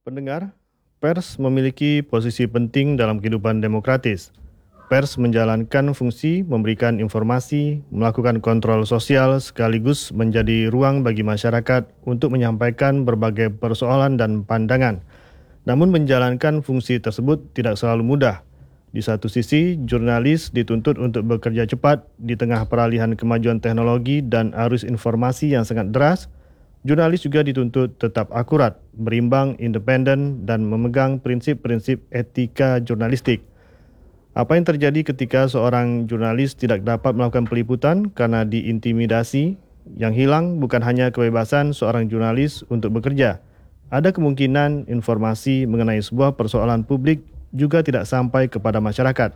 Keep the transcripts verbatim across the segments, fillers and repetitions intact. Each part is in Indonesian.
Pendengar, pers memiliki posisi penting dalam kehidupan demokratis. Pers menjalankan fungsi memberikan informasi, melakukan kontrol sosial sekaligus menjadi ruang bagi masyarakat untuk menyampaikan berbagai persoalan dan pandangan. Namun menjalankan fungsi tersebut tidak selalu mudah. Di satu sisi, jurnalis dituntut untuk bekerja cepat di tengah peralihan kemajuan teknologi dan arus informasi yang sangat deras. Jurnalis juga dituntut tetap akurat, berimbang, independen, dan memegang prinsip-prinsip etika jurnalistik. Apa yang terjadi ketika seorang jurnalis tidak dapat melakukan peliputan karena diintimidasi? Yang hilang bukan hanya kebebasan seorang jurnalis untuk bekerja. Ada kemungkinan informasi mengenai sebuah persoalan publik juga tidak sampai kepada masyarakat.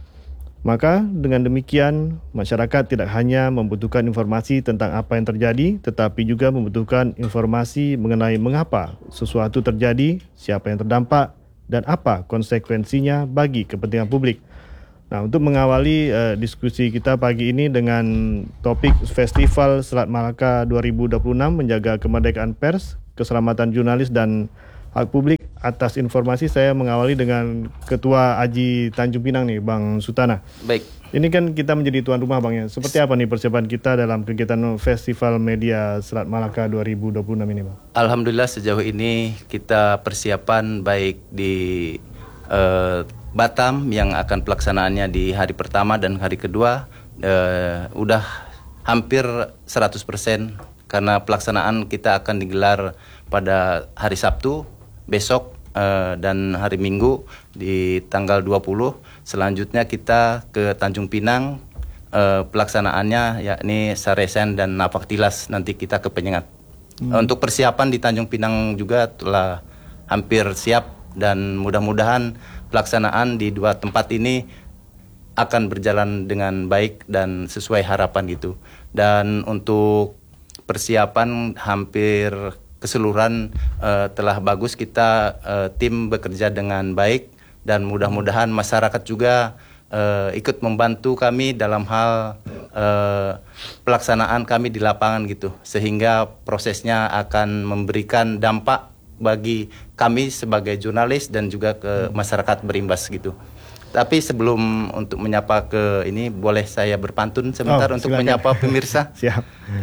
Maka dengan demikian, masyarakat tidak hanya membutuhkan informasi tentang apa yang terjadi, tetapi juga membutuhkan informasi mengenai mengapa sesuatu terjadi, siapa yang terdampak, dan apa konsekuensinya bagi kepentingan publik. Nah, untuk mengawali uh, diskusi kita pagi ini dengan topik Festival Selat Malaka dua ribu dua puluh enam menjaga kemerdekaan pers, keselamatan jurnalis dan hak publik. Atas informasi saya mengawali dengan Ketua Aji Tanjung Pinang nih, Bang Sutana. Baik. Ini kan kita menjadi tuan rumah, Bang, ya. Seperti apa nih persiapan kita dalam kegiatan Festival Media Selat Malaka dua ribu dua puluh enam ini, Bang? Alhamdulillah sejauh ini kita persiapan baik di uh, Batam yang akan pelaksanaannya di hari pertama dan hari kedua uh, udah hampir seratus persen karena pelaksanaan kita akan digelar pada hari Sabtu besok uh, dan hari Minggu di tanggal dua puluh. Selanjutnya kita ke Tanjung Pinang, uh, pelaksanaannya yakni Saresen dan Napak Tilas, nanti kita ke Penyengat. Hmm. Uh, untuk persiapan di Tanjung Pinang juga telah hampir siap dan mudah-mudahan pelaksanaan di dua tempat ini akan berjalan dengan baik dan sesuai harapan gitu. Dan untuk persiapan hampir keseluruhan uh, telah bagus, kita uh, tim bekerja dengan baik dan mudah-mudahan masyarakat juga uh, ikut membantu kami dalam hal uh, pelaksanaan kami di lapangan gitu, sehingga prosesnya akan memberikan dampak bagi kami sebagai jurnalis dan juga ke masyarakat berimbas gitu. Tapi sebelum untuk menyapa ke ini, boleh saya berpantun sebentar oh, untuk menyapa pemirsa? Siap.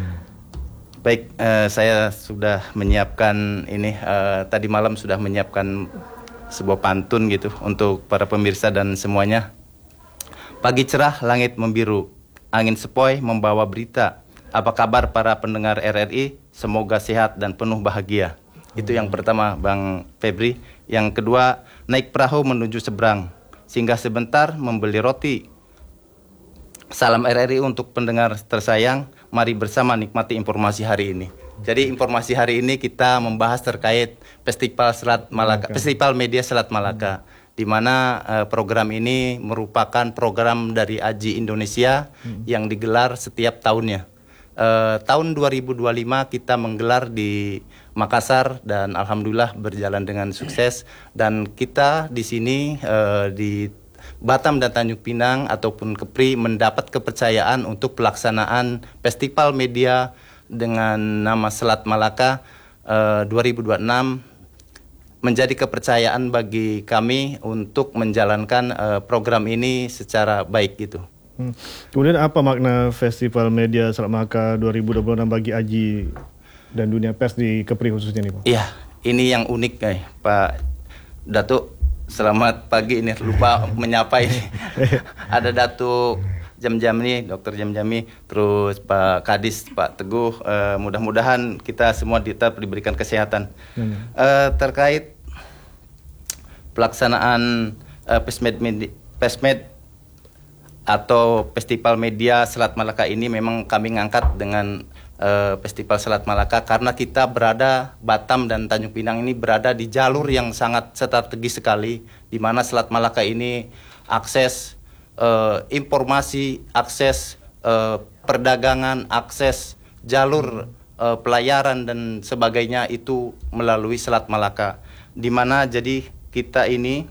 Baik, uh, saya sudah menyiapkan ini, uh, tadi malam sudah menyiapkan sebuah pantun gitu untuk para pemirsa dan semuanya. Pagi cerah, langit membiru, angin sepoi membawa berita. Apa kabar para pendengar R R I? Semoga sehat dan penuh bahagia. Itu yang pertama, Bang Febri. Yang kedua, naik perahu menuju seberang, singgah sebentar membeli roti. Salam R R I untuk pendengar tersayang. Mari bersama nikmati informasi hari ini. Jadi informasi hari ini kita membahas terkait Festival Selat Malaka, Festival Media Selat Malaka, di mana uh, program ini merupakan program dari A J I Indonesia hmm. yang digelar setiap tahunnya. Uh, tahun dua ribu dua puluh lima kita menggelar di Makassar dan alhamdulillah berjalan dengan sukses. Dan kita di sini uh, di Batam dan Tanjung Pinang ataupun Kepri mendapat kepercayaan untuk pelaksanaan Festival Media dengan nama Selat Malaka uh, dua ribu dua puluh enam, menjadi kepercayaan bagi kami untuk menjalankan uh, program ini secara baik gitu. Hmm. Kemudian apa makna Festival Media Selat Malaka dua ribu dua puluh enam bagi A J I dan dunia pers di Kepri khususnya nih, Pak? Iya, ini yang unik nih, Pak Datuk. Selamat pagi, ini lupa menyapa ini. Ada Datuk Jam-Jam nih, Dokter Jam-Jami, terus Pak Kadis, Pak Teguh. Uh, mudah-mudahan kita semua tetap diberikan kesehatan. Hmm. Uh, terkait pelaksanaan uh, Pesmed, Pesmed atau Festival Media Selat Malaka ini memang kami ngangkat dengan Uh, Festival Selat Malaka karena kita berada, Batam dan Tanjung Pinang ini berada di jalur yang sangat strategis sekali, di mana Selat Malaka ini akses uh, informasi, akses uh, perdagangan, akses jalur uh, pelayaran dan sebagainya itu melalui Selat Malaka, di mana jadi kita ini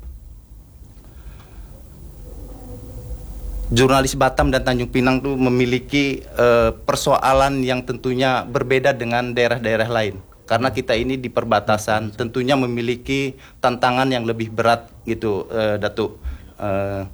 jurnalis Batam dan Tanjung Pinang itu memiliki uh, persoalan yang tentunya berbeda dengan daerah-daerah lain. karena kita ini di perbatasan, tentunya memiliki tantangan yang lebih berat gitu, uh, Datuk. Uh,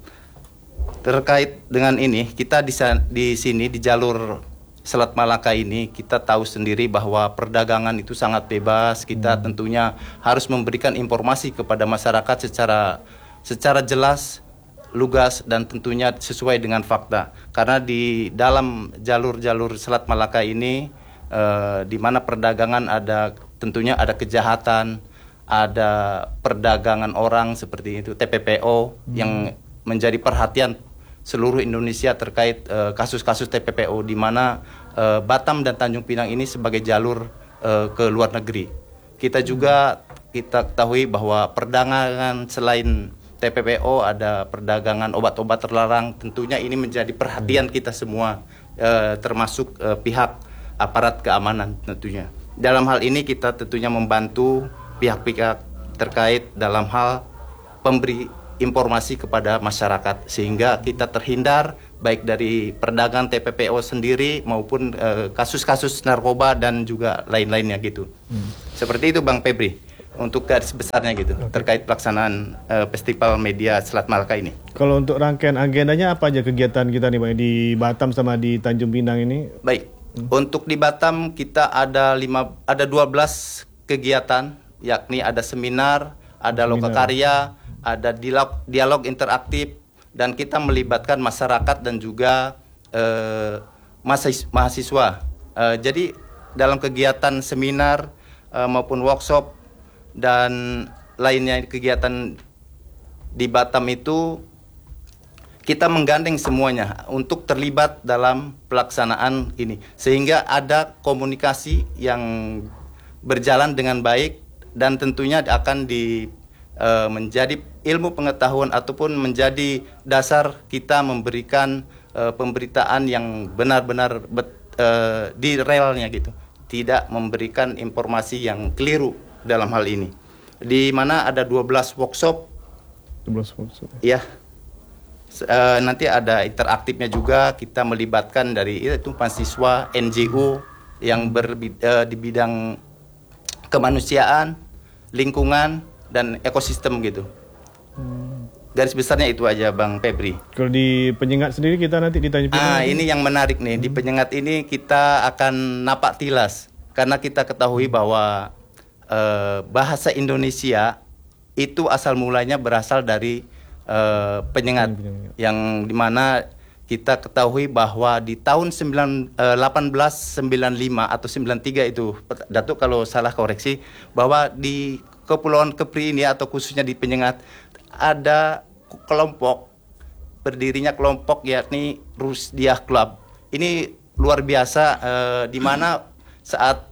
terkait dengan ini, kita di, di sini di jalur Selat Malaka ini kita tahu sendiri bahwa perdagangan itu sangat bebas. Kita hmm. tentunya harus memberikan informasi kepada masyarakat secara secara jelas, lugas, dan tentunya sesuai dengan fakta. Karena di dalam jalur-jalur Selat Malaka ini eh, di mana perdagangan ada tentunya ada kejahatan, ada perdagangan orang seperti itu, T P P O hmm. yang menjadi perhatian seluruh Indonesia terkait uh, kasus-kasus T P P O di mana uh, Batam dan Tanjung Pinang ini sebagai jalur uh, ke luar negeri. Kita juga kita ketahui bahwa perdagangan selain T P P O ada perdagangan obat-obat terlarang. Tentunya ini menjadi perhatian kita semua, uh, termasuk uh, pihak aparat keamanan tentunya. Dalam hal ini kita tentunya membantu pihak-pihak terkait dalam hal pemberi informasi kepada masyarakat sehingga kita terhindar baik dari perdagangan T P P O sendiri maupun uh, kasus-kasus narkoba dan juga lain-lainnya gitu. Hmm. Seperti itu Bang Febri untuk garis besarnya gitu okay. terkait pelaksanaan uh, Festival Media Selat Malaka ini. Kalau untuk rangkaian agendanya apa aja kegiatan kita nih Bang di Batam sama di Tanjung Pinang ini? Baik. Hmm. Untuk di Batam kita ada lima ada dua belas kegiatan, yakni ada seminar, ada seminar. lokakarya, ada dialog, dialog interaktif, dan kita melibatkan masyarakat dan juga eh, mahasiswa. Eh, jadi dalam kegiatan seminar eh, maupun workshop dan lainnya kegiatan di Batam itu kita menggandeng semuanya untuk terlibat dalam pelaksanaan ini sehingga ada komunikasi yang berjalan dengan baik dan tentunya akan di eh, menjadi ilmu pengetahuan ataupun menjadi dasar kita memberikan uh, pemberitaan yang benar-benar bet, uh, di relnya gitu, tidak memberikan informasi yang keliru dalam hal ini. Di mana ada dua belas workshop. dua belas workshop. Ya. Uh, nanti ada interaktifnya juga, kita melibatkan dari itu mahasiswa, N G O yang ber, uh, di bidang kemanusiaan, lingkungan dan ekosistem gitu. Hmm. Garis besarnya itu aja Bang Febri. Kalau di Penyengat sendiri kita nanti ditanya. Ah ini yang menarik nih. Hmm. Di Penyengat ini kita akan napak tilas karena kita ketahui bahwa eh, bahasa Indonesia itu asal mulanya berasal dari eh, Penyengat, hmm. yang dimana kita ketahui bahwa di tahun sembilan, eh, delapan belas sembilan puluh lima atau sembilan puluh tiga itu, Datuk kalau salah koreksi, bahwa di Kepulauan Kepri ini atau khususnya di Penyengat ada kelompok, berdirinya kelompok yakni Rusdiah Club. Ini luar biasa eh, di mana saat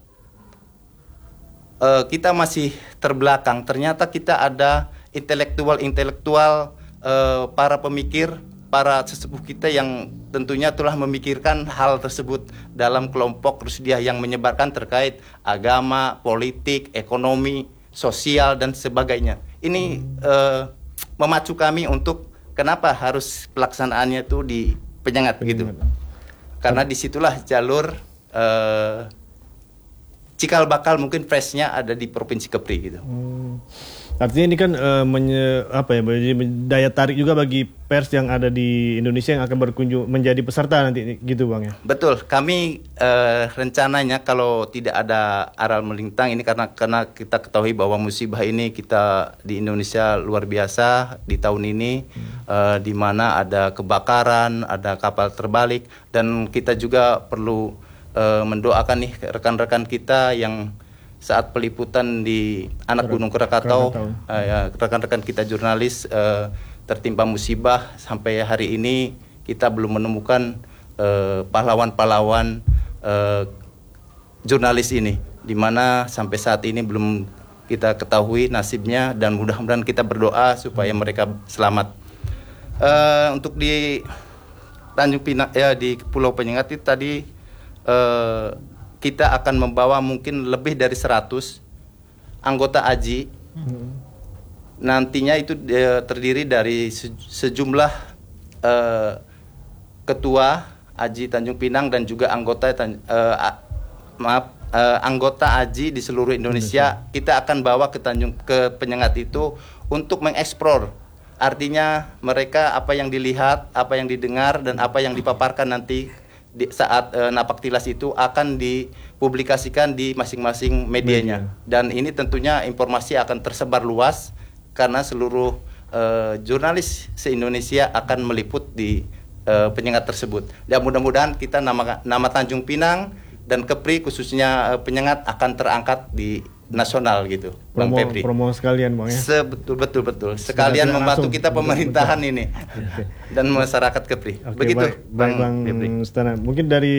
eh, kita masih terbelakang, ternyata kita ada intelektual-intelektual, eh, para pemikir, para sesepuh kita yang tentunya telah memikirkan hal tersebut dalam kelompok Rusdiah yang menyebarkan terkait agama, politik, ekonomi, sosial dan sebagainya. Ini eh, memacu kami untuk kenapa harus pelaksanaannya itu di Penyengat gitu. Karena disitulah jalur eh, cikal bakal mungkin freshnya ada di Provinsi Kepri gitu. Hmm. Artinya ini kan uh, menye, apa ya, daya tarik juga bagi pers yang ada di Indonesia yang akan berkunjung menjadi peserta nanti gitu Bang ya. Betul. Kami uh, rencananya kalau tidak ada aral melintang ini karena karena kita ketahui bahwa musibah ini kita di Indonesia luar biasa di tahun ini, hmm. uh, di mana ada kebakaran, ada kapal terbalik, dan kita juga perlu uh, mendoakan nih rekan-rekan kita yang saat peliputan di Anak Gunung Krakatau, uh, ya, rekan-rekan kita jurnalis uh, tertimpa musibah. Sampai hari ini kita belum menemukan uh, pahlawan-pahlawan uh, jurnalis ini, di mana sampai saat ini belum kita ketahui nasibnya, dan mudah-mudahan kita berdoa supaya mereka selamat. Uh, untuk di Tanjung Pinang, ya di Pulau Penyengat itu tadi uh, kita akan membawa mungkin lebih dari seratus anggota A J I. Hmm. Nantinya itu e, terdiri dari se, sejumlah e, ketua A J I Tanjung Pinang dan juga anggota tan, e, a, maaf uh, anggota A J I di seluruh Indonesia, Indonesia kita akan bawa ke Tanjung ke Penyengat itu untuk mengeksplor. Artinya mereka apa yang dilihat, apa yang didengar dan apa yang dipaparkan nanti di saat uh, napak tilas itu akan dipublikasikan di masing-masing medianya. Media. Dan ini tentunya informasi akan tersebar luas karena seluruh uh, jurnalis se-Indonesia akan meliput di uh, Penyengat tersebut. Dan mudah-mudahan kita nama nama Tanjung Pinang dan Kepri khususnya uh, Penyengat akan terangkat di nasional gitu, Bang promo, Febri. Promo sekalian Bang ya. Sebetul betul betul. Sekalian membantu langsung, kita pemerintahan betul, betul. ini okay. dan masyarakat Kepri. Okay, begitu, baik, Bang, Bang Stana. Mungkin dari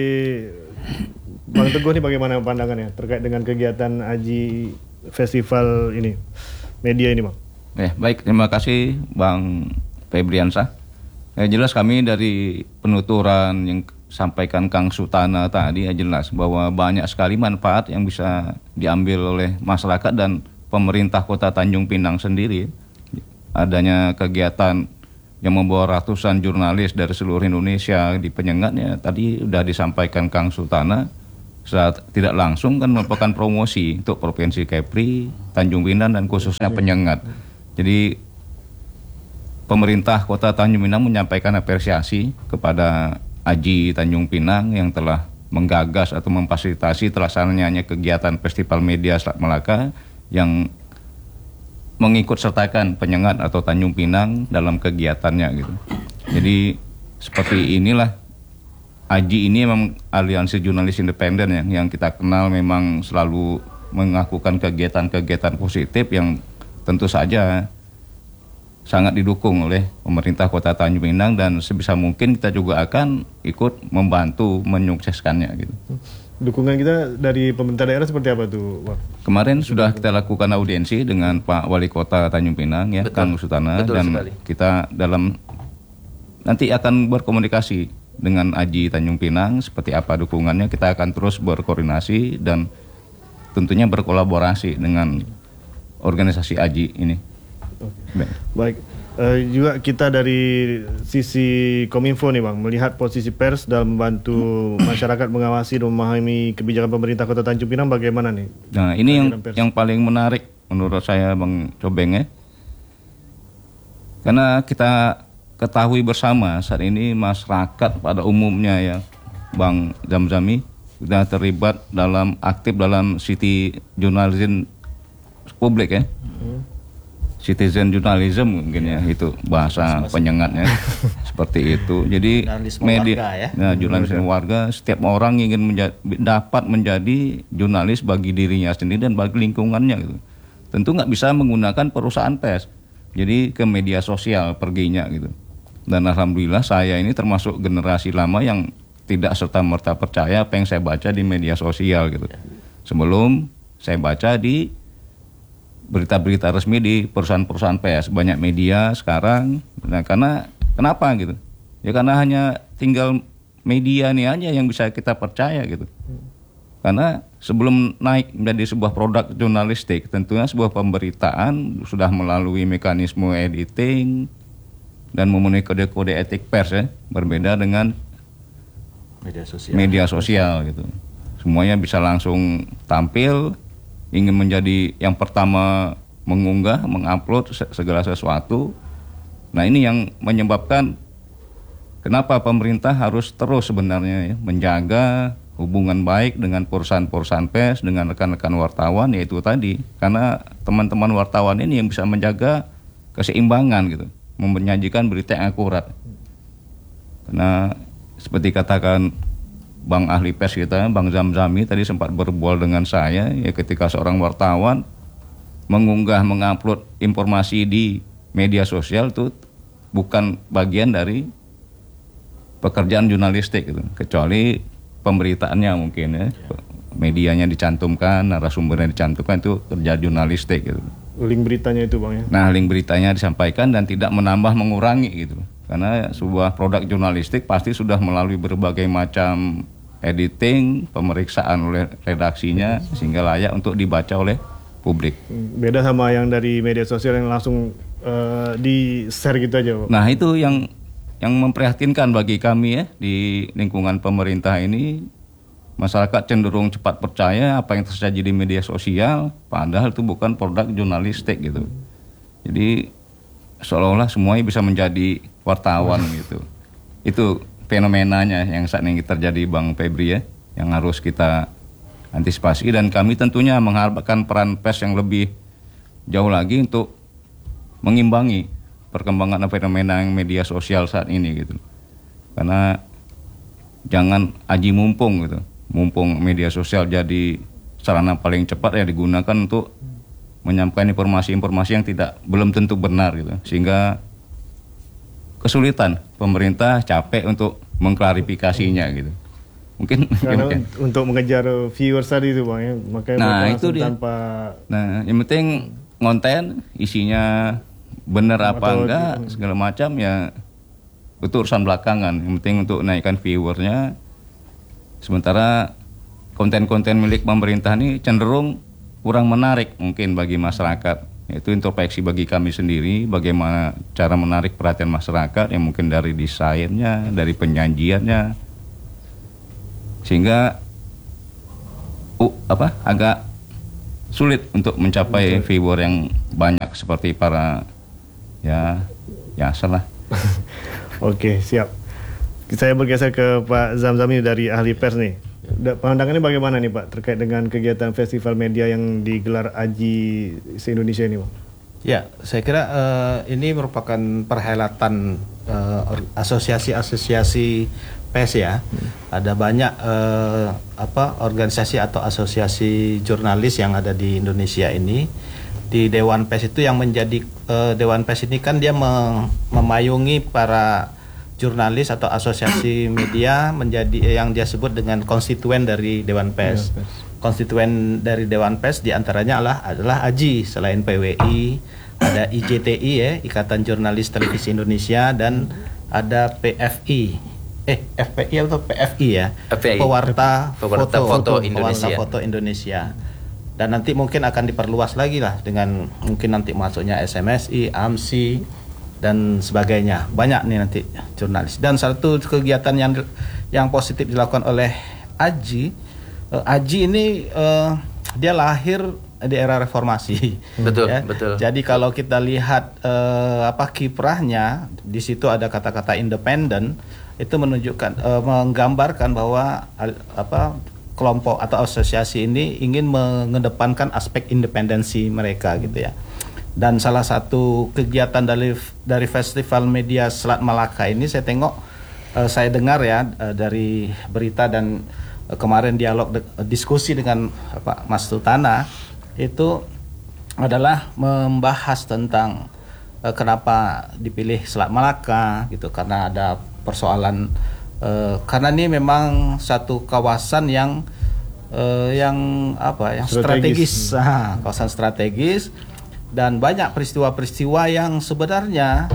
Bang Teguh nih bagaimana pandangannya terkait dengan kegiatan A J I Festival ini, media ini, Bang? Eh, baik, terima kasih Bang Febriansah. Eh, jelas kami dari penuturan yang sampaikan Kang Sutana tadi ya jelas bahwa banyak sekali manfaat yang bisa diambil oleh masyarakat dan pemerintah Kota Tanjung Pinang sendiri. Adanya kegiatan yang membawa ratusan jurnalis dari seluruh Indonesia di Penyengatnya tadi sudah disampaikan Kang Sutana, saat tidak langsung kan merupakan promosi untuk Provinsi Kepri, Tanjung Pinang dan khususnya Penyengat. Jadi pemerintah Kota Tanjung Pinang menyampaikan apresiasi kepada A J I Tanjung Pinang yang telah menggagas atau memfasilitasi terlaksananya kegiatan Festival Media Selat Melaka yang mengikut sertakan Penyengat atau Tanjung Pinang dalam kegiatannya gitu. Jadi seperti inilah A J I ini memang aliansi jurnalis independen ya, yang kita kenal memang selalu melakukan kegiatan-kegiatan positif yang tentu saja sangat didukung oleh pemerintah Kota Tanjung Pinang dan sebisa mungkin kita juga akan ikut membantu menyukseskannya gitu. Dukungan kita dari pemerintah daerah seperti apa tuh, Pak? Kemarin sudah kita lakukan audiensi dengan Pak Wali Kota Tanjung Pinang ya, betul, Kang Sutana, betul dan sekali. Kita dalam nanti akan berkomunikasi dengan A J I Tanjung Pinang seperti apa dukungannya. Kita akan terus berkoordinasi dan tentunya berkolaborasi dengan organisasi A J I ini. Oke. Baik, uh, juga kita dari sisi Kominfo nih Bang, melihat posisi pers dalam membantu masyarakat mengawasi dan memahami kebijakan pemerintah Kota Tanjung Pinang bagaimana nih? Nah ini yang pers. yang paling menarik menurut saya Bang Cobeng ya, karena kita ketahui bersama saat ini masyarakat pada umumnya ya Bang Zamzami sudah terlibat dalam aktif dalam city journalism publik ya. Hmm. Citizen journalism mungkin ya itu bahasa penyengatnya seperti itu. Jadi jurnalisme media warga, ya. Nah, jurnalisme warga, setiap orang ingin menja- dapat menjadi jurnalis bagi dirinya sendiri dan bagi lingkungannya gitu. Tentu nggak bisa menggunakan perusahaan pers. Jadi ke media sosial perginya gitu. Dan alhamdulillah saya ini termasuk generasi lama yang tidak serta-merta percaya apa yang saya baca di media sosial gitu. Sebelum saya baca di berita-berita resmi di perusahaan-perusahaan pers, banyak media sekarang. Nah, karena kenapa gitu? Ya karena hanya tinggal media nih aja yang bisa kita percaya gitu. Karena sebelum naik menjadi sebuah produk jurnalistik, tentunya sebuah pemberitaan sudah melalui mekanisme editing dan memenuhi kode-kode etik pers ya, berbeda dengan media sosial. Media sosial gitu. Semuanya bisa langsung tampil. Ingin menjadi yang pertama mengunggah, mengupload segala sesuatu. Nah ini yang menyebabkan kenapa pemerintah harus terus sebenarnya ya, menjaga hubungan baik dengan perusahaan-perusahaan pers, dengan rekan-rekan wartawan, yaitu tadi. Karena teman-teman wartawan ini yang bisa menjaga keseimbangan gitu, menyajikan berita yang akurat. Karena seperti katakan Bang ahli pers kita, Bang Zamzami tadi sempat berbual dengan saya ya, ketika seorang wartawan mengunggah, mengupload informasi di media sosial itu bukan bagian dari pekerjaan jurnalistik gitu, kecuali pemberitaannya mungkin ya, medianya dicantumkan, narasumbernya dicantumkan, itu kerja jurnalistik gitu. Link beritanya itu Bang ya. Nah, link beritanya disampaikan dan tidak menambah mengurangi gitu. Karena sebuah produk jurnalistik pasti sudah melalui berbagai macam editing, pemeriksaan oleh redaksinya sehingga layak untuk dibaca oleh publik. Beda sama yang dari media sosial yang langsung uh, di-share gitu aja, Pak. Nah, itu yang yang memprihatinkan bagi kami ya di lingkungan pemerintah ini. masyarakat cenderung cepat percaya apa yang tersaji di media sosial, padahal itu bukan produk jurnalistik gitu. Jadi seolah-olah semuanya bisa menjadi wartawan gitu. Itu fenomenanya yang saat ini terjadi Bang Febri ya, yang harus kita antisipasi, dan kami tentunya mengharapkan peran pers yang lebih jauh lagi untuk mengimbangi perkembangan fenomena media sosial saat ini gitu. Karena jangan aji mumpung gitu. Mumpung media sosial jadi sarana paling cepat ya digunakan untuk menyampaikan informasi-informasi yang tidak belum tentu benar gitu, sehingga kesulitan pemerintah capek untuk mengklarifikasinya gitu. Mungkin Karena mungkin, untuk mengejar viewers tadi itu Bang ya, makanya Nah, mereka itu langsung dia. tanpa nah yang penting konten isinya benar apa Atau- enggak segala macam ya itu urusan belakangan. Yang penting untuk naikkan viewersnya. Sementara konten-konten milik pemerintah ini cenderung kurang menarik mungkin bagi masyarakat. Itu introspeksi bagi kami sendiri, bagaimana cara menarik perhatian masyarakat yang mungkin dari desainnya, dari penyajiannya, sehingga uh, apa agak sulit untuk mencapai viewer yang banyak seperti para ya ya salah. Oke, siap. Saya bergeser ke Pak Zamzami dari ahli pers nih. Da- Pandangannya bagaimana nih Pak terkait dengan kegiatan festival media yang digelar A J I se-Indonesia ini Pak? Ya, saya kira eh, ini merupakan perhelatan eh, or- asosiasi-asosiasi pers ya. Hmm. Ada banyak eh, apa organisasi atau asosiasi jurnalis yang ada di Indonesia ini. Di Dewan Pers itu yang menjadi eh, Dewan Pers ini kan dia mem- memayungi para jurnalis atau asosiasi media menjadi yang dia sebut dengan konstituen dari Dewan Pers. Dewan Pers. Konstituen dari Dewan Pers diantaranya adalah adalah A J I, selain P W I ada I J T I ya, Ikatan Jurnalis Televisi Indonesia, dan ada P F I, eh F P I atau P F I ya, F P I. Pewarta Pewarta Foto, Foto Indonesia. Pewarta Foto Indonesia. Dan nanti mungkin akan diperluas lagi lah dengan mungkin nanti masuknya S M S I, A M S I dan sebagainya. Banyak nih nanti jurnalis. Dan satu kegiatan yang yang positif dilakukan oleh A J I, uh, A J I ini uh, dia lahir di era reformasi. Betul, ya. betul. Jadi kalau kita lihat uh, apa kiprahnya, di situ ada kata-kata independen, itu menunjukkan uh, menggambarkan bahwa al- apa kelompok atau asosiasi ini ingin mengedepankan aspek independensi mereka gitu ya. Dan salah satu kegiatan dari dari Festival Media Selat Malaka ini saya tengok, uh, saya dengar ya uh, dari berita dan uh, kemarin dialog de- diskusi dengan Pak Mas Tutana itu adalah membahas tentang uh, kenapa dipilih Selat Malaka gitu, karena ada persoalan uh, karena ini memang satu kawasan yang uh, yang apa yang strategis, Strategis. Ah, kawasan strategis. Dan banyak peristiwa-peristiwa yang sebenarnya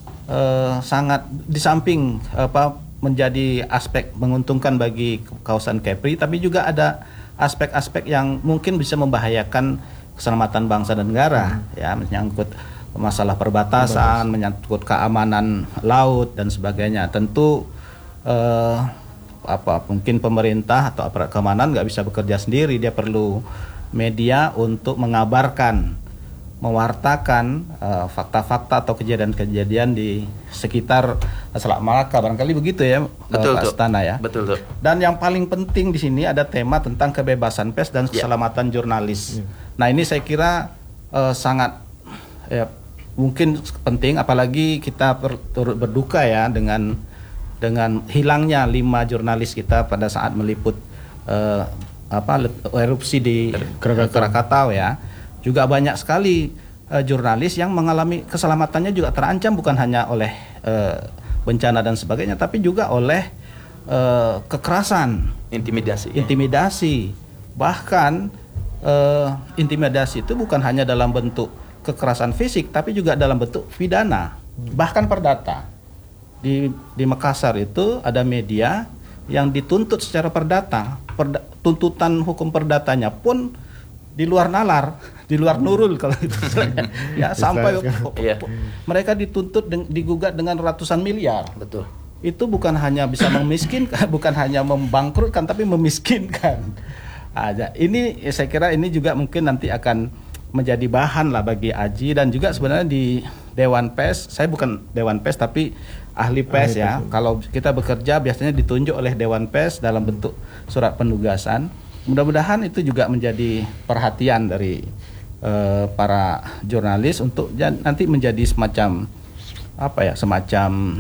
eh, sangat di samping apa menjadi aspek menguntungkan bagi kawasan Kepri, tapi juga ada aspek-aspek yang mungkin bisa membahayakan keselamatan bangsa dan negara, hmm. ya, menyangkut masalah perbatasan, menyangkut keamanan laut dan sebagainya. Tentu eh, apa mungkin pemerintah atau aparat keamanan nggak bisa bekerja sendiri, dia perlu media untuk mengabarkan, mewartakan uh, fakta-fakta atau kejadian-kejadian di sekitar Selat Malaka, barangkali begitu ya, Betul, Pak tuh. Astana ya. Betul tuh. Dan yang paling penting di sini ada tema tentang kebebasan pers dan keselamatan jurnalis. Nah ini saya kira uh, sangat ya, mungkin penting, apalagi kita ber, turut berduka ya dengan dengan hilangnya lima jurnalis kita pada saat meliput uh, apa erupsi di Krakatau. Krakatau ya. Juga banyak sekali uh, jurnalis yang mengalami keselamatannya juga terancam, bukan hanya oleh uh, bencana dan sebagainya, tapi juga oleh uh, kekerasan, Intimidasi. intimidasi. Bahkan uh, intimidasi itu bukan hanya dalam bentuk kekerasan fisik, tapi juga dalam bentuk pidana, bahkan perdata. Di di Makassar itu ada media yang dituntut secara perdata, perda, tuntutan hukum perdatanya pun di luar nalar, di luar nurul kalau itu ya, sampai Iya. mereka dituntut deng- digugat dengan ratusan miliar. Betul. itu bukan hanya bisa memiskinkan, bukan hanya membangkrutkan, tapi memiskinkan. Nah, ini saya kira ini juga mungkin nanti akan menjadi bahan lah bagi Aji, dan juga sebenarnya di Dewan Pers, saya bukan Dewan Pers tapi ahli pers ahli ya. Pers. Kalau kita bekerja biasanya ditunjuk oleh Dewan Pers dalam bentuk surat penugasan. Mudah-mudahan itu juga menjadi perhatian dari uh, para jurnalis untuk nanti menjadi semacam apa ya, semacam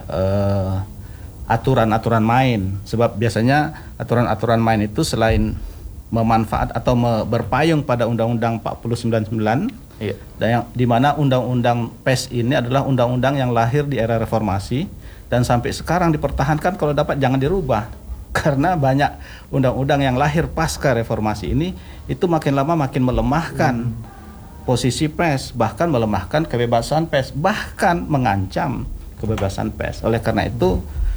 uh, aturan-aturan main. Sebab biasanya aturan-aturan main itu selain memanfaat atau me, berpayung pada Undang-Undang empat puluh sembilan sembilan, iya. Dan yang di mana Undang-Undang Pers ini adalah undang-undang yang lahir di era reformasi dan sampai sekarang dipertahankan, kalau dapat jangan dirubah. Karena banyak undang-undang yang lahir pasca reformasi ini itu makin lama makin melemahkan hmm. posisi pers, bahkan melemahkan kebebasan pers, bahkan mengancam kebebasan pers. Oleh karena itu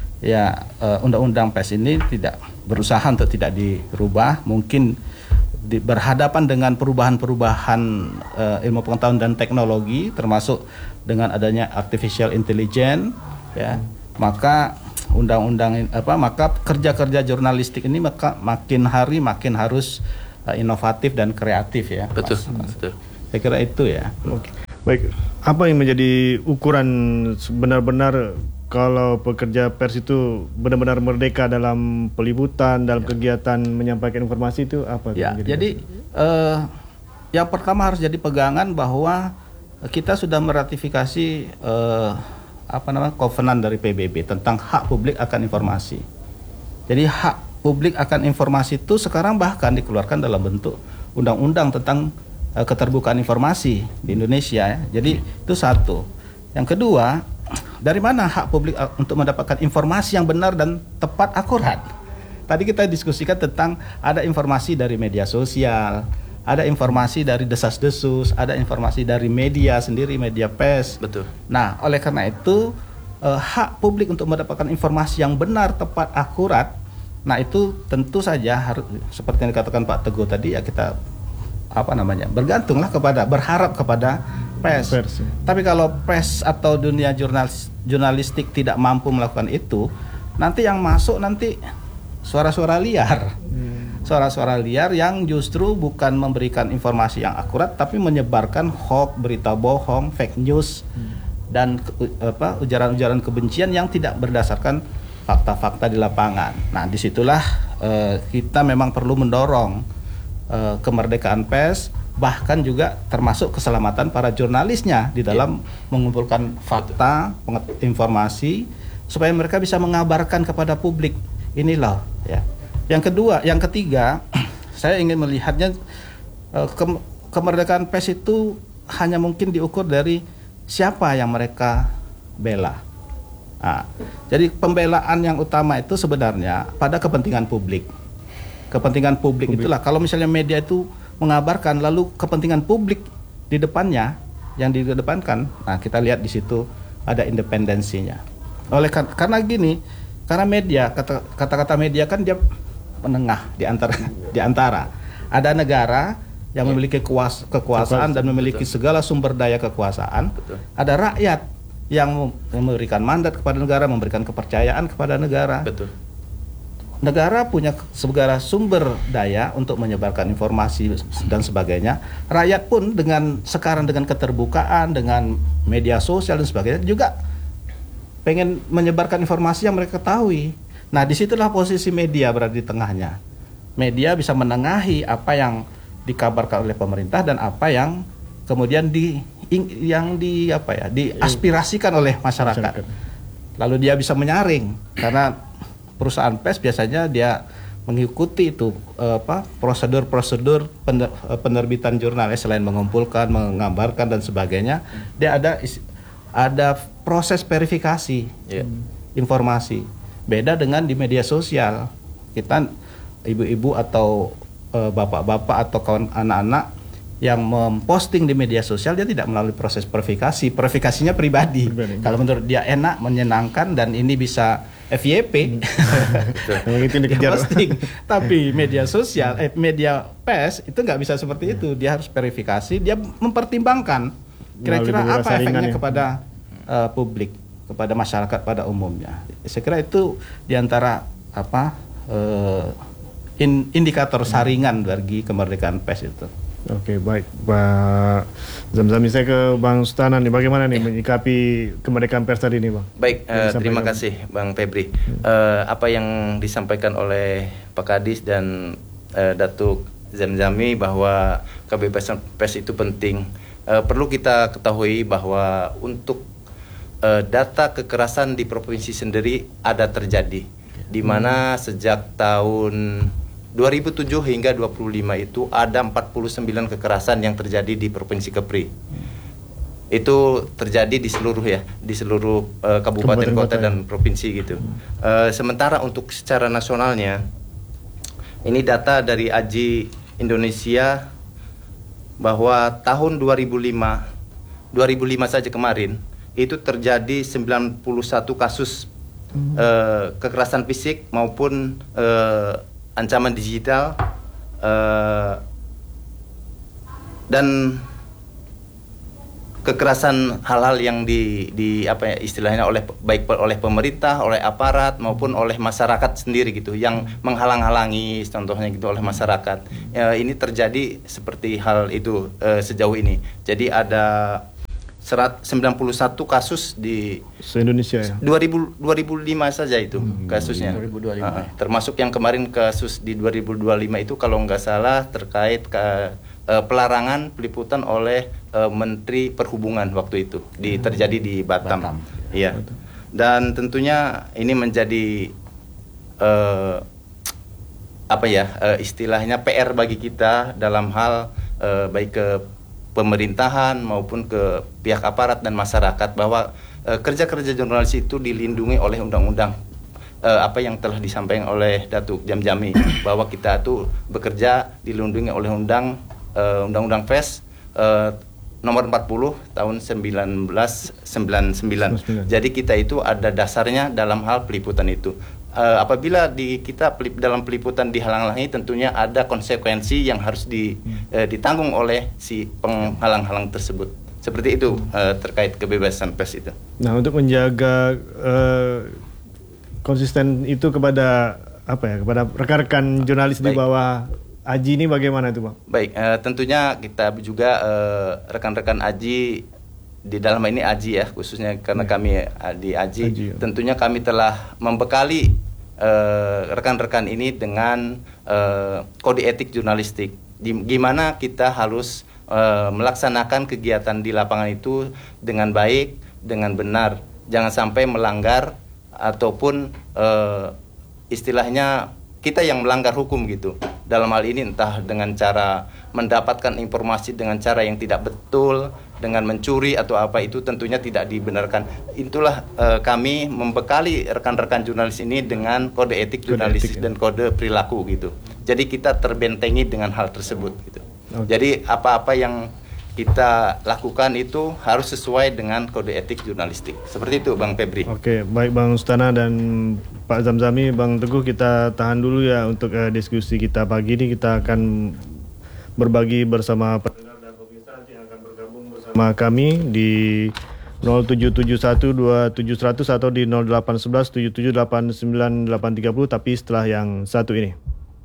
ya uh, undang-undang pers ini tidak berusaha untuk tidak dirubah, mungkin di, berhadapan dengan perubahan-perubahan uh, ilmu pengetahuan dan teknologi, termasuk dengan adanya artificial intelligence, ya, maka undang-undang apa maka kerja-kerja jurnalistik ini maka makin hari makin harus uh, inovatif dan kreatif ya. Betul, Mas. betul. Saya kira itu ya. Oke. Baik, apa yang menjadi ukuran benar-benar kalau pekerja pers itu benar-benar merdeka dalam peliputan, dalam ya. kegiatan menyampaikan informasi itu apa? Ya, jadi uh, yang pertama harus jadi pegangan bahwa kita sudah meratifikasi uh, apa namanya kovenan dari P B B tentang hak publik akan informasi. Jadi hak publik akan informasi itu sekarang bahkan dikeluarkan dalam bentuk undang-undang tentang uh, keterbukaan informasi di Indonesia. Ya. Jadi itu satu. Yang kedua, dari mana hak publik untuk mendapatkan informasi yang benar dan tepat, akurat? Tadi kita diskusikan tentang ada informasi dari media sosial, ada informasi dari desas-desus, ada informasi dari media sendiri, media pers. Betul. Nah, oleh karena itu eh, hak publik untuk mendapatkan informasi yang benar, tepat, akurat. Nah, itu tentu saja harus seperti yang dikatakan Pak Teguh tadi ya, kita apa namanya? bergantunglah kepada, berharap kepada pers. pers. Tapi kalau pers atau dunia jurnalis, jurnalistik tidak mampu melakukan itu, nanti yang masuk nanti suara-suara liar. Hmm. Suara-suara liar yang justru bukan memberikan informasi yang akurat, tapi menyebarkan hoax, berita bohong, fake news, hmm. dan apa ujaran-ujaran kebencian yang tidak berdasarkan fakta-fakta di lapangan. Nah, disitulah uh, kita memang perlu mendorong uh, kemerdekaan pers, bahkan juga termasuk keselamatan para jurnalisnya di dalam yeah. mengumpulkan fakta, informasi supaya mereka bisa mengabarkan kepada publik. Inilah ya. Yang kedua, yang ketiga, saya ingin melihatnya ke- kemerdekaan pers itu hanya mungkin diukur dari siapa yang mereka bela. Nah, jadi pembelaan yang utama itu sebenarnya pada kepentingan publik. Kepentingan publik, publik. itulah kalau misalnya media itu mengabarkan lalu kepentingan publik di depannya yang didepankan, nah kita lihat di situ ada independensinya. Oleh karena gini, karena media kata, kata-kata media kan dia menengah di antara di antara ada negara yang memiliki kuas, kekuasaan dan memiliki segala sumber daya kekuasaan. Betul. Ada rakyat yang memberikan mandat kepada negara, memberikan kepercayaan kepada negara. Betul. Negara punya segala sumber daya untuk menyebarkan informasi dan sebagainya. Rakyat pun dengan sekarang dengan keterbukaan, dengan media sosial dan sebagainya juga pengen menyebarkan informasi yang mereka ketahui. Nah, disitulah posisi media berada di tengahnya. Media bisa menengahi apa yang dikabarkan oleh pemerintah dan apa yang kemudian di yang di apa ya diaspirasikan oleh masyarakat. Lalu dia bisa menyaring, karena perusahaan pers biasanya dia mengikuti itu apa prosedur-prosedur penerbitan jurnal ya, selain mengumpulkan, menggambarkan dan sebagainya, dia ada ada proses verifikasi yeah. informasi. Beda dengan di media sosial, kita ibu-ibu atau e, bapak-bapak atau kawan anak-anak yang memposting di media sosial, dia tidak melalui proses verifikasi, verifikasinya pribadi. pribadi. Kalau menurut dia enak, menyenangkan dan ini bisa F Y P, dia posting. Tapi media sosial, eh, media pers itu nggak bisa seperti itu. Dia harus verifikasi, dia mempertimbangkan kira-kira apa efeknya kepada uh, publik. kepada masyarakat pada umumnya. Saya kira itu diantara apa uh, in, indikator saringan bagi kemerdekaan pers itu. Oke, baik Pak Zamzami, saya ke Bang Sustana nih, bagaimana nih menyikapi kemerdekaan pers tadi nih Bang? Baik, uh, terima kasih Bang Febri. Hmm. Uh, apa yang disampaikan oleh Pak Kadis dan uh, Datuk Zamzami bahwa kebebasan pers itu penting. Uh, perlu kita ketahui bahwa untuk uh, data kekerasan di provinsi sendiri ada terjadi, di mana sejak tahun dua ribu tujuh hingga dua puluh lima itu ada empat puluh sembilan kekerasan yang terjadi di Provinsi Kepri. Itu terjadi di seluruh ya, di seluruh uh, kabupaten, kota, dan provinsi gitu. Uh, sementara untuk secara nasionalnya, ini data dari A J I Indonesia bahwa tahun dua ribu lima saja kemarin itu terjadi sembilan puluh satu kasus uh, kekerasan fisik maupun uh, ancaman digital uh, dan kekerasan hal-hal yang di, di apa ya istilahnya oleh baik oleh pemerintah, oleh aparat maupun oleh masyarakat sendiri gitu yang menghalang-halangi contohnya gitu oleh masyarakat. Uh, ini terjadi seperti hal itu uh, sejauh ini. Jadi ada sembilan puluh satu kasus di se-Indonesia ya. dua ribu, dua ribu lima saja itu hmm, kasusnya. dua ribu dua puluh lima. Uh, termasuk yang kemarin kasus di dua ribu dua puluh lima itu kalau nggak salah terkait ke uh, pelarangan peliputan oleh uh, Menteri Perhubungan waktu itu di terjadi di Batam. Batam. Iya. Dan tentunya ini menjadi uh, apa ya uh, istilahnya P R bagi kita dalam hal uh, baik ke pemerintahan maupun ke pihak aparat dan masyarakat bahwa uh, kerja-kerja jurnalis itu dilindungi oleh undang-undang uh, apa yang telah disampaikan oleh Datuk Zamzami bahwa kita tuh bekerja dilindungi oleh undang uh, undang-undang pers uh, nomor empat puluh tahun seribu sembilan ratus sembilan puluh sembilan. Jadi kita itu ada dasarnya dalam hal peliputan itu. Uh, apabila di kita pelip, dalam peliputan dihalang-halangi tentunya ada konsekuensi yang harus di, uh, ditanggung oleh si penghalang-halang tersebut. Seperti itu uh, terkait kebebasan pers itu. Nah, untuk menjaga uh, konsisten itu kepada apa ya kepada rekan-rekan jurnalis Baik. Di bawah A J I ini bagaimana itu Bang? Baik, uh, tentunya kita juga uh, rekan-rekan A J I di dalam ini A J I ya khususnya karena ya. Kami di A J I, A J I ya. Tentunya kami telah membekali Uh, rekan-rekan ini dengan uh, kode etik jurnalistik. Di, gimana kita harus uh, melaksanakan kegiatan di lapangan itu dengan baik, dengan benar. Jangan sampai melanggar ataupun uh, istilahnya kita yang melanggar hukum gitu. Dalam hal ini entah dengan cara mendapatkan informasi dengan cara yang tidak betul, dengan mencuri atau apa itu tentunya tidak dibenarkan. Itulah uh, kami membekali rekan-rekan jurnalis ini dengan kode etik jurnalistik dan kode perilaku gitu. Jadi kita terbentengi dengan hal tersebut gitu. Okay. Jadi apa-apa yang kita lakukan itu harus sesuai dengan kode etik jurnalistik. Seperti itu Bang Febri. Oke, baik Bang Sustana dan Pak Zamzami, Bang Teguh, kita tahan dulu ya untuk uh, diskusi kita pagi ini. Kita akan berbagi bersama pendengar dan pemirsa yang akan bergabung bersama kami di nol tujuh tujuh satu dua tujuh satu nol nol atau di nol delapan satu satu tujuh tujuh delapan sembilan delapan tiga nol, tapi setelah yang satu ini.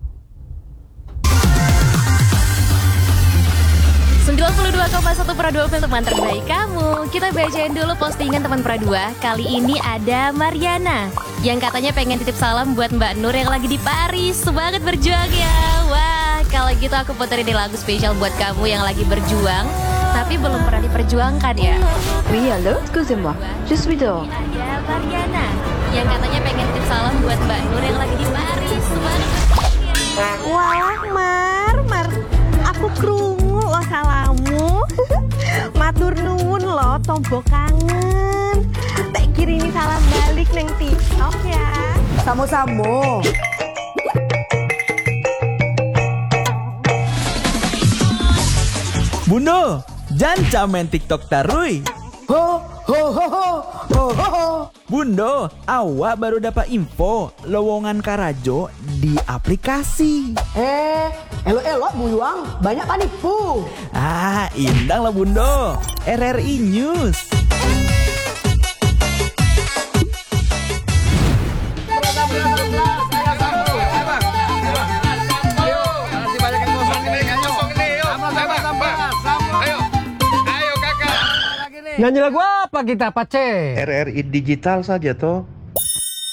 sembilan puluh dua koma satu Pro dua teman terbaik kamu. Kita bacain dulu postingan teman Pro dua. Kali ini ada Mariana yang katanya pengen titip salam buat Mbak Nur yang lagi di Paris. Semangat berjuang ya. Wah, kalau gitu aku puterin di lagu spesial buat kamu yang lagi berjuang tapi belum pernah diperjuangkan ya. Oui, allô, excusez-moi. Je suis dehors. Ada Mariana yang katanya pengen titip salam buat Mbak Nur yang lagi di Paris. Semangat berjuang ya. Wah, Mar, Mar. Aku krungu lo salamu. Matur nuwun lo tombok kangen. Tak kirimi salam balik neng TikTok ya. Samo-samo. Bundo, jangan main TikTok tarui. Ho ho ho ho ho ho ho. Bundo, awak baru dapat info lowongan Karajo di aplikasi. Eh, elok-elok buyuang, banyak panipu. Ah, indang lah Bundo. R R I News. Nyanyi lagu apa kita, Pace? R R I digital saja toh.